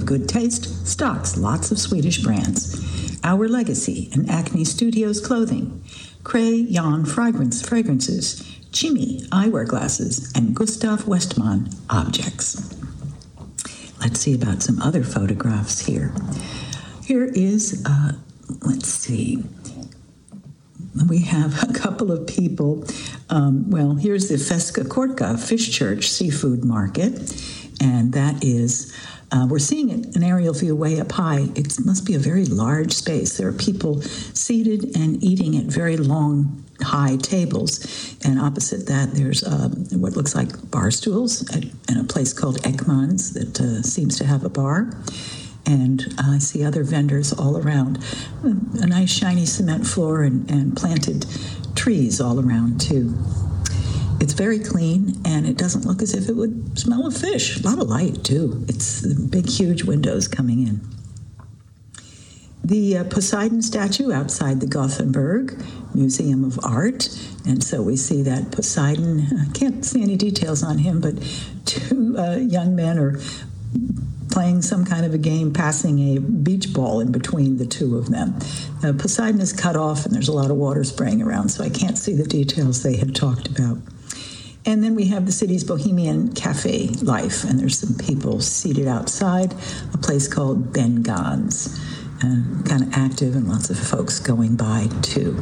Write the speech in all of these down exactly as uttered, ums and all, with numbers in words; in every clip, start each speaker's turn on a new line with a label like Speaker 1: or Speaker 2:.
Speaker 1: good taste, stocks lots of Swedish brands. Our Legacy and Acne Studios clothing, Cray Jan fragrance fragrances, Chimi eyewear glasses, and Gustav Westman objects. Let's see about some other photographs here. Here is, uh, let's see, we have a couple of people. Um, well, here's the Feska Kortka Fish Church Seafood Market, and that is, uh, we're seeing it, an aerial view way up high. It must be a very large space. There are people seated and eating at very long, high tables, and opposite that there's uh, what looks like bar stools at, at a place called Ekman's that uh, seems to have a bar. And uh, I see other vendors all around. A nice shiny cement floor and, and planted trees all around, too. It's very clean, and it doesn't look as if it would smell of fish. A lot of light, too. It's big, huge windows coming in. The uh, Poseidon statue outside the Gothenburg Museum of Art. And so we see that Poseidon, I can't see any details on him, but two uh, young men are playing some kind of a game, passing a beach ball in between the two of them. Uh, Poseidon is cut off, and there's a lot of water spraying around, so I can't see the details they had talked about. And then we have the city's bohemian cafe life, and there's some people seated outside a place called Ben Gans, uh, kind of active, and lots of folks going by, too.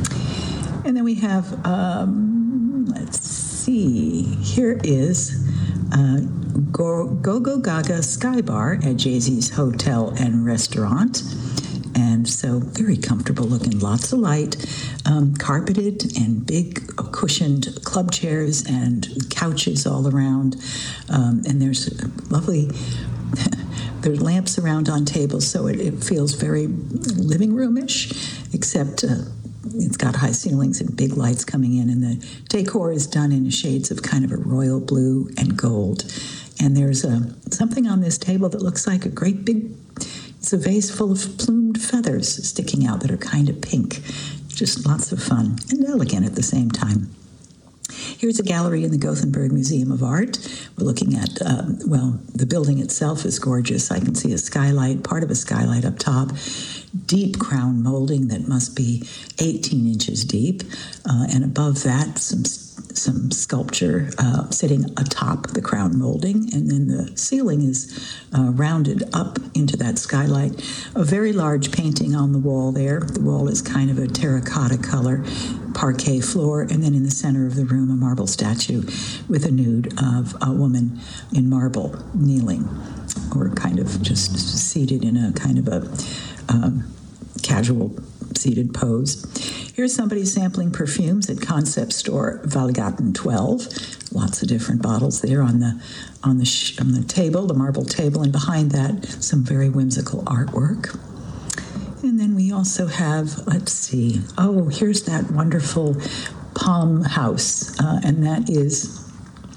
Speaker 1: And then we have, um, let's see, here is uh, Go Go Gaga Sky Bar at Jay-Z's Hotel and Restaurant. And so very comfortable looking, lots of light, um, carpeted and big cushioned club chairs and couches all around. Um, and there's lovely, there's lamps around on tables, so it, it feels very living room-ish, except uh, it's got high ceilings and big lights coming in, and the decor is done in shades of kind of a royal blue and gold. And there's a, something on this table that looks like a great big, it's a vase full of plumed feathers sticking out that are kind of pink. Just lots of fun and elegant at the same time. Here's a gallery in the Gothenburg Museum of Art. We're looking at, um, well, the building itself is gorgeous. I can see a skylight, part of a skylight up top, deep crown molding that must be eighteen inches deep. Uh, and above that, some some sculpture uh, sitting atop the crown molding. And then the ceiling is uh, rounded up into that skylight. A very large painting on the wall there. The wall is kind of a terracotta color, parquet floor, and then in the center of the room, a marble statue with a nude of a woman in marble kneeling, or kind of just seated in a kind of a um, casual seated pose. Here's somebody sampling perfumes at concept store Valgaten twelve. Lots of different bottles there on the on the sh- on the table, the marble table, and behind that, some very whimsical artwork. And then we also have, let's see, oh, here's that wonderful Palm House, uh, and that is,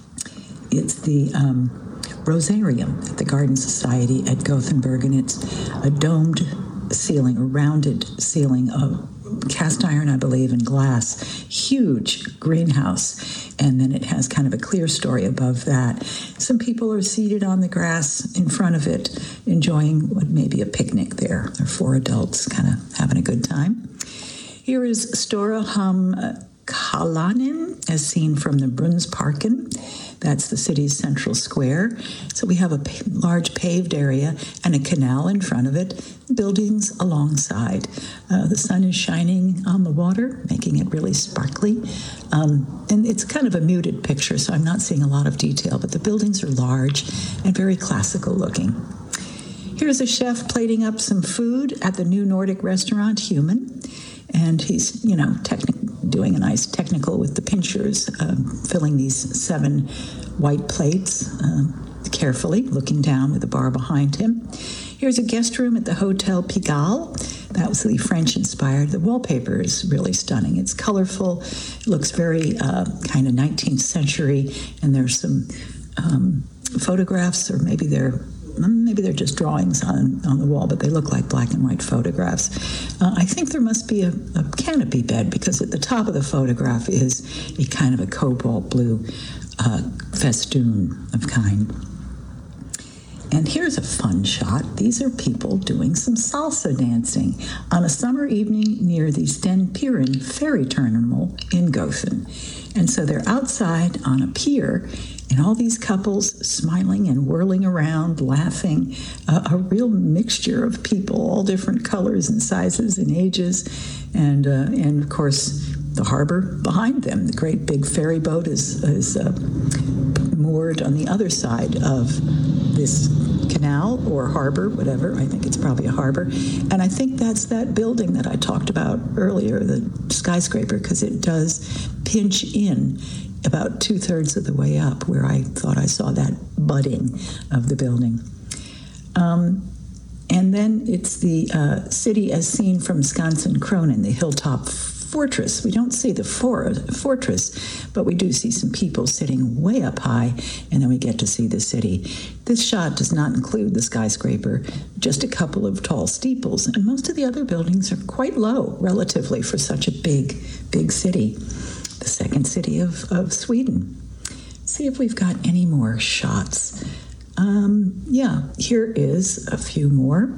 Speaker 1: it's the um, Rosarium at the Garden Society at Gothenburg, and it's a domed ceiling, a rounded ceiling of cast iron, I believe, and glass, huge greenhouse, and then it has kind of a clear story above that. Some people are seated on the grass in front of it, enjoying what may be a picnic there. There are four adults kind of having a good time. Here is Stora Hamnkalanen, as seen from the Brunnsparken. That's the city's central square. So we have a p- large paved area and a canal in front of it, buildings alongside. Uh, the sun is shining on the water, making it really sparkly. Um, and it's kind of a muted picture, so I'm not seeing a lot of detail, but the buildings are large and very classical looking. Here's a chef plating up some food at the new Nordic restaurant, Human. And he's, you know, technically doing a nice technical with the pinchers, uh, filling these seven white plates uh, carefully, looking down with the bar behind him. Here's a guest room at the Hotel Pigalle. That was the French-inspired. The wallpaper is really stunning. It's colorful. It looks very uh, kind of nineteenth century, and there's some um, photographs, or maybe they're Maybe they're just drawings on, on the wall, but they look like black and white photographs. Uh, I think there must be a, a canopy bed, because at the top of the photograph is a kind of a cobalt blue uh, festoon of kind. And here's a fun shot. These are people doing some salsa dancing on a summer evening near the Sten Piren ferry terminal in Gothen. And so they're outside on a pier, and all these couples smiling and whirling around, laughing, uh, a real mixture of people, all different colors and sizes and ages, and uh, and of course the harbor behind them. The great big ferry boat is, is uh, moored on the other side of this canal or harbor, whatever. I think it's probably a harbor. And I think that's that building that I talked about earlier, the skyscraper, because it does pinch in about two-thirds of the way up where I thought I saw that budding of the building. Um, and then it's the uh, city as seen from Skansen-Kronen, the hilltop fortress. We don't see the for- fortress, but we do see some people sitting way up high, and then we get to see the city. This shot does not include the skyscraper, just a couple of tall steeples, and most of the other buildings are quite low, relatively, for such a big, big city, the second city of, of Sweden. See if we've got any more shots. Um, yeah, here is a few more.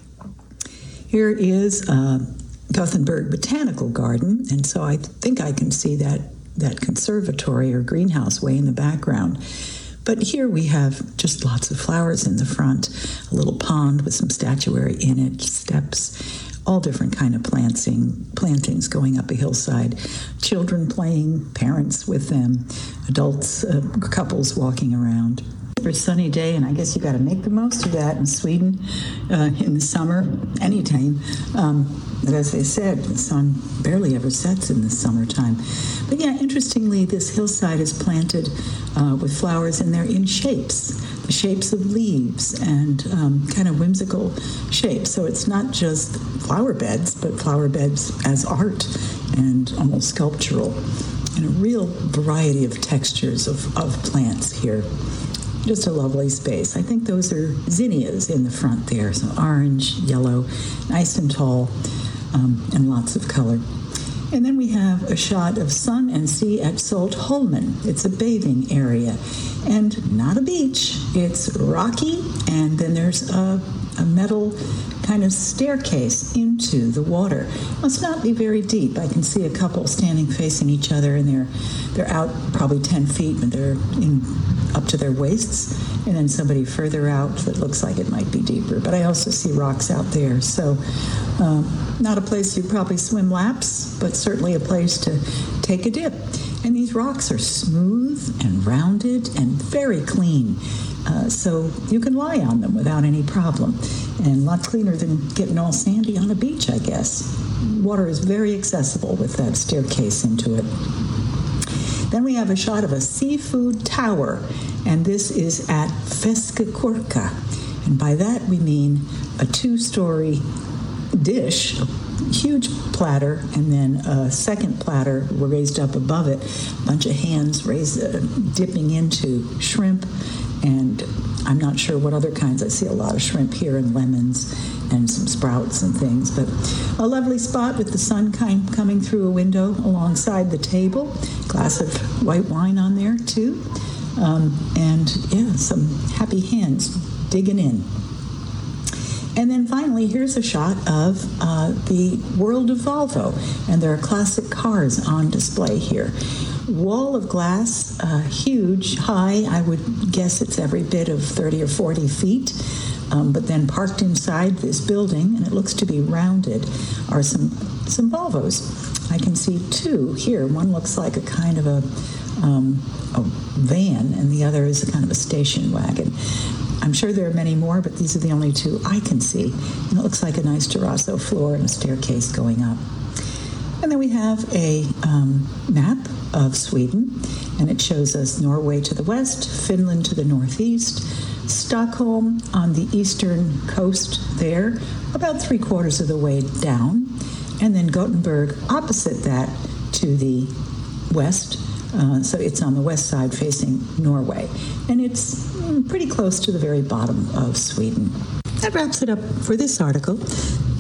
Speaker 1: Here is uh, Gothenburg Botanical Garden, and so I think I can see that, that conservatory or greenhouse way in the background. But here we have just lots of flowers in the front, a little pond with some statuary in it, steps, all different kind of planting, plantings going up a hillside, children playing, parents with them, adults, uh, couples walking around. For a sunny day, and I guess you got to make the most of that in Sweden uh, in the summer, anytime. Um, but as I said, the sun barely ever sets in the summertime. But yeah, interestingly, this hillside is planted uh, with flowers, and they're in shapes, the shapes of leaves and um, kind of whimsical shapes. So it's not just flower beds, but flower beds as art and almost sculptural, and a real variety of textures of, of plants here. Just a lovely space. I think those are zinnias in the front there, so orange, yellow, nice and tall, um, and lots of color. And then we have a shot of sun and sea at Saltholmen. It's a bathing area, and not a beach. It's rocky, and then there's a, a metal kind of staircase into the water. Must not be very deep. I can see a couple standing facing each other, and they're they're out probably ten feet, but they're in up to their waists, and then somebody further out that looks like it might be deeper. But I also see rocks out there, so um, not a place you probably swim laps, but certainly a place to take a dip. And these rocks are smooth and rounded and very clean, uh, so you can lie on them without any problem. And a lot cleaner than getting all sandy on a beach, I guess. Water is very accessible with that staircase into it. Then we have a shot of a seafood tower, and this is at Fiskekorka. And by that we mean a two-story dish, a huge platter, and then a second platter raised up above it, a bunch of hands raised, uh, dipping into shrimp, and I'm not sure what other kinds. I see a lot of shrimp here and lemons and some sprouts and things, but a lovely spot with the sun kind coming through a window alongside the table, glass of white wine on there too, um, and yeah, some happy hands digging in. And then finally, here's a shot of uh, the world of Volvo, and there are classic cars on display here. Wall of glass, uh, huge, high. I would guess it's every bit of thirty or forty feet. Um, but then parked inside this building, and it looks to be rounded, are some some Volvos. I can see two here. One looks like a kind of a, um, a van, and the other is a kind of a station wagon. I'm sure there are many more, but these are the only two I can see. And it looks like a nice terrazzo floor and a staircase going up. And then we have a um, map of Sweden, and it shows us Norway to the west, Finland to the northeast, Stockholm on the eastern coast there, about three quarters of the way down, and then Gothenburg opposite that to the west. Uh, so it's on the west side facing Norway, and it's pretty close to the very bottom of Sweden. That wraps it up for this article.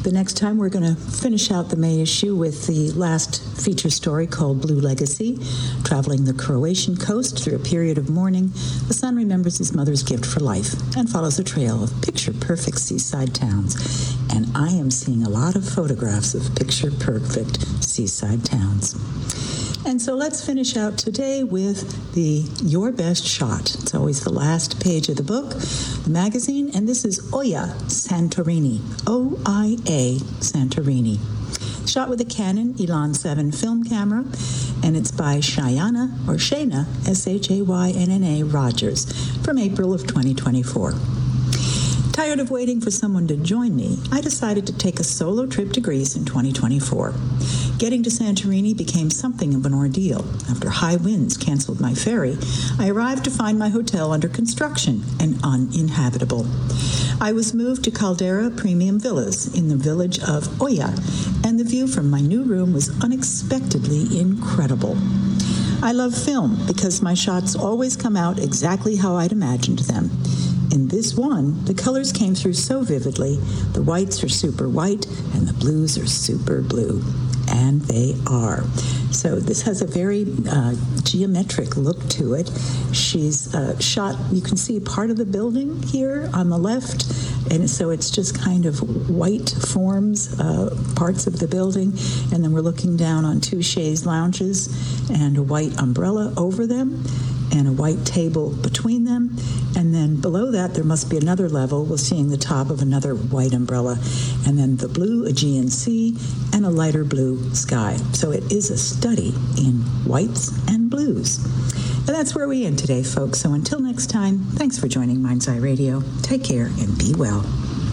Speaker 1: The next time, we're going to finish out the May issue with the last feature story called Blue Legacy. Traveling the Croatian coast through a period of mourning, the son remembers his mother's gift for life and follows a trail of picture-perfect seaside towns. And I am seeing a lot of photographs of picture-perfect seaside towns. And so let's finish out today with the Your Best Shot. It's always the last page of the book, the magazine, and this is Oya Santorini, O I A Santorini. Shot with a Canon Elan seven film camera, and it's by Shayana, or Shayna, S H A Y N N A Rogers, from April of twenty twenty-four. Tired of waiting for someone to join me, I decided to take a solo trip to Greece in twenty twenty-four. Getting to Santorini became something of an ordeal. After high winds canceled my ferry, I arrived to find my hotel under construction and uninhabitable. I was moved to Caldera Premium Villas in the village of Oya, and the view from my new room was unexpectedly incredible. I love film because my shots always come out exactly how I'd imagined them. In this one, the colors came through so vividly. The whites are super white and the blues are super blue. And they are. So this has a very uh, geometric look to it. She's uh, shot, you can see part of the building here on the left, and so it's just kind of white forms, uh, parts of the building, and then we're looking down on two chaise lounges and a white umbrella over them, and a white table between them, and then below that there must be another level. We're seeing the top of another white umbrella, and then the blue Aegean Sea and a lighter blue sky. So it is a study in whites and blues. And that's where we end today, folks. So until next time, thanks for joining Mind's Eye Radio. Take care and be well.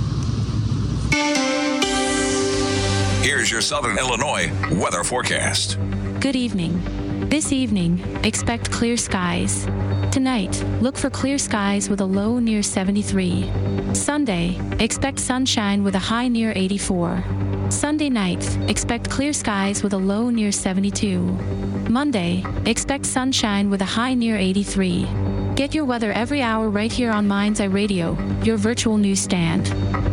Speaker 2: Here's your Southern Illinois weather forecast.
Speaker 3: Good evening. This evening, expect clear skies. Tonight, look for clear skies with a low near seventy-three. Sunday, expect sunshine with a high near eighty-four. Sunday night, expect clear skies with a low near seventy-two. Monday, expect sunshine with a high near eighty-three. Get your weather every hour right here on Mind's Eye Radio, your virtual newsstand.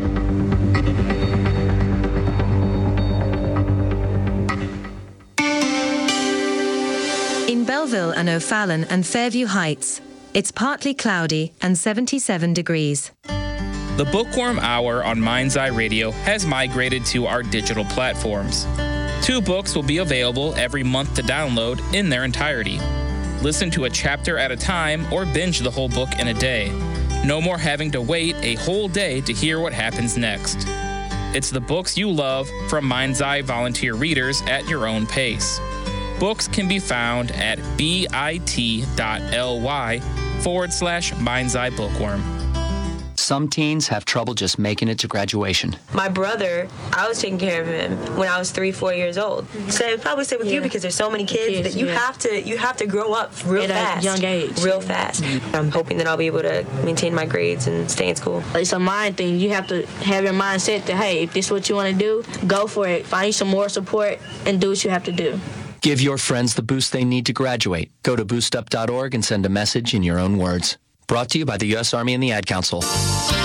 Speaker 4: In Belleville and O'Fallon and Fairview Heights, it's partly cloudy and seventy-seven degrees.
Speaker 5: The Bookworm Hour on Mind's Eye Radio has migrated to our digital platforms. Two books will be available every month to download in their entirety. Listen to a chapter at a time or binge the whole book in a day. No more having to wait a whole day to hear what happens next. It's the books you love from Mind's Eye volunteer readers at your own pace. Books can be found at bit.ly forward slash Mind's Eye Bookworm.
Speaker 6: Some teens have trouble just making it to graduation.
Speaker 7: My brother, I was taking care of him when I was three, four years old. Mm-hmm. So I'd probably say with yeah. you because there's so many kids, kids that you yeah. have to you have to grow up real
Speaker 8: at
Speaker 7: fast.
Speaker 8: At a young age.
Speaker 7: Real fast. Mm-hmm. I'm hoping that I'll be able to maintain my grades and stay in school.
Speaker 8: It's a mind thing. You have to have your mindset that, hey, if this is what you want to do, go for it. Find some more support and do what you have to do.
Speaker 6: Give your friends the boost they need to graduate. Go to boost up dot org and send a message in your own words. Brought to you by the U S Army and the Ad Council.